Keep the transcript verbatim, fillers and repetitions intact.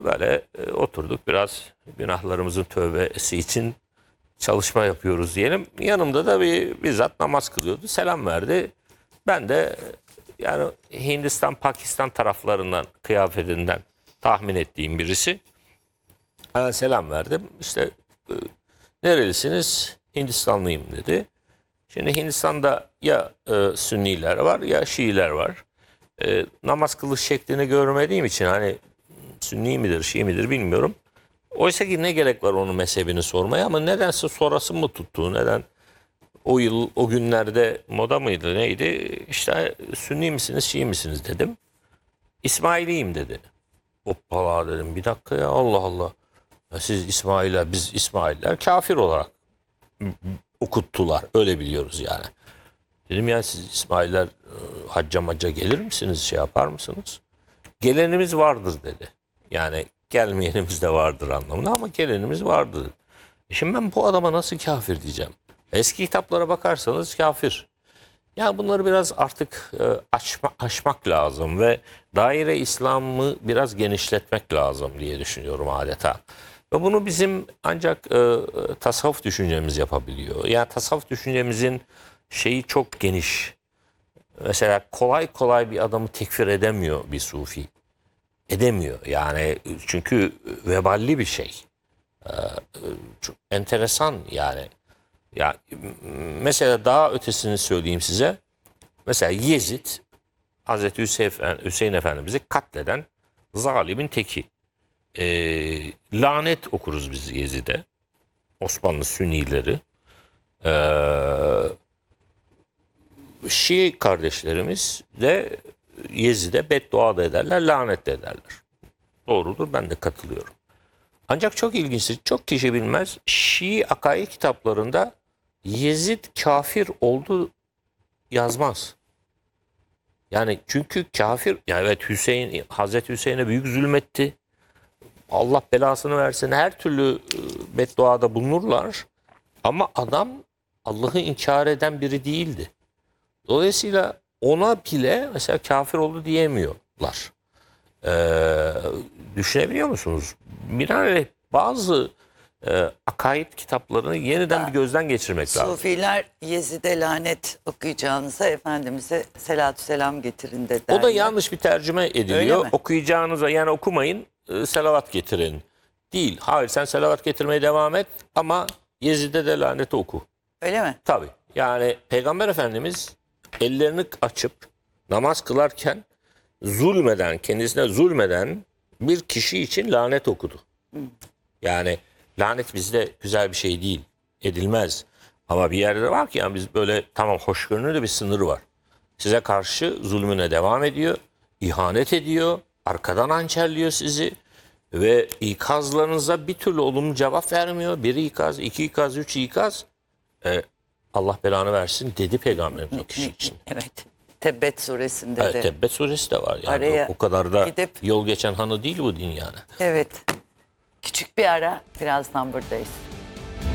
Böyle e, oturduk biraz günahlarımızın tövbesi için çalışma yapıyoruz diyelim. Yanımda da bir bizzat namaz kılıyordu. Selam verdi. Ben de yani Hindistan, Pakistan taraflarından, kıyafetinden tahmin ettiğim birisi. Ben selam verdim. İşte e, nerelisiniz? Hindistanlıyım dedi. Şimdi Hindistan'da ya e, Sünniler var ya Şiiler var. E, namaz kılış şeklini görmediğim için hani Sünni midir, Şii midir bilmiyorum. Oysa ki ne gerek var onun mezhebini sormaya, ama nedense sorasın mı tuttu, neden o yıl o günlerde moda mıydı neydi, işte Sünni misiniz Şii misiniz dedim. İsmailiyim dedi. Hoppala dedim, bir dakika ya, Allah Allah. Ya siz İsmail'ler, biz İsmail'ler kafir olarak okuttular, öyle biliyoruz yani. Dedim yani siz İsmail'ler e, hacca macca gelir misiniz, şey yapar mısınız? Gelenimiz vardır dedi. Yani gelmeyenimiz de vardır anlamında, ama gelenimiz vardır. E şimdi ben bu adama nasıl kafir diyeceğim? Eski kitaplara bakarsanız kafir. Yani bunları biraz artık e, açma, aşmak lazım ve daire İslam'ı biraz genişletmek lazım diye düşünüyorum adeta. Ve bunu bizim ancak e, tasavvuf düşüncemiz yapabiliyor. Yani tasavvuf düşüncemizin şeyi çok geniş. Mesela kolay kolay bir adamı tekfir edemiyor bir sufi. Edemiyor yani, çünkü veballi bir şey. Ee, çok enteresan yani. Ya mesela daha ötesini söyleyeyim size. Mesela Yezid, Hazreti Hüseyin, Hüseyin Efendimiz'i katleden zalimin teki. Ee, lanet okuruz biz Yezid'e. Osmanlı Sünnileri. Ee, Şii kardeşlerimiz de Yezid'e beddua da ederler, lanet de ederler. Doğrudur, ben de katılıyorum. Ancak çok ilginçtir, çok kişi bilmez. Şii akaid kitaplarında Yezid kafir oldu yazmaz. Yani çünkü kafir, yani evet Hüseyin, Hazreti Hüseyin'e büyük zulmetti. Allah belasını versin, her türlü bedduada bulunurlar. Ama adam Allah'ı inkar eden biri değildi. Dolayısıyla ona bile mesela kafir oldu diyemiyorlar. Ee, düşünebiliyor musunuz? Binaenaleyh bazı e, akaid kitaplarını yeniden bir gözden geçirmek lazım. Sufiler Yezid'e lanet okuyacağınıza Efendimiz'e selatü selam getirin de derler. O da yanlış bir tercüme ediliyor. Okuyacağınıza yani okumayın, e, selavat getirin. Değil. Hayır, sen selavat getirmeye devam et ama Yezid'e de laneti oku. Öyle mi? Tabii. Yani Peygamber Efendimiz ellerini açıp namaz kılarken zulmeden, kendisine zulmeden bir kişi için lanet okudu. Yani lanet bizde güzel bir şey değil, edilmez. Ama bir yerde var ki yani biz böyle tamam hoşgörünün bir sınırı var. Size karşı zulmüne devam ediyor, ihanet ediyor, arkadan hançerliyor sizi ve ikazlarınıza bir türlü olumlu cevap vermiyor. Bir ikaz, iki ikaz, üç ikaz. Ee, Allah belanı versin dedi Peygamberimiz o kişi için. Evet. Tebbet suresinde Evet, de. Tebbet suresi de var. Yani Araya o kadar da gidip, yol geçen hanı değil bu din yani. evet. Küçük bir ara, birazdan buradayız.